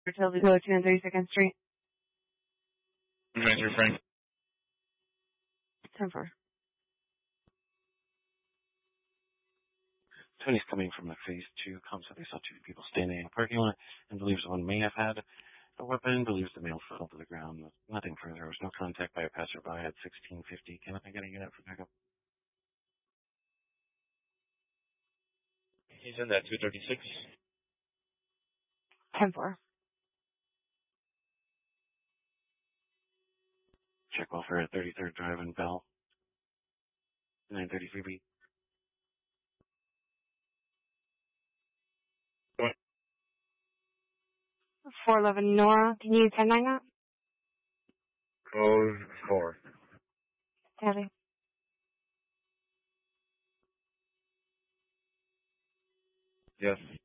Tilde 202 and 32nd Street. Transfer Frank. 10-4. Tony's coming from the phase 2 comms that they saw two people standing in a parking lot and believes one may have had a weapon, believes the male fell to the ground. Nothing further. There was no contact by a passerby at 1650. Can I get a unit for backup? He's in that 236. 10-4. Check welfare at 33rd Drive in Bell. 933B. 411 Nora. Can you 10-9 that? Code 4. Heavy. Yes.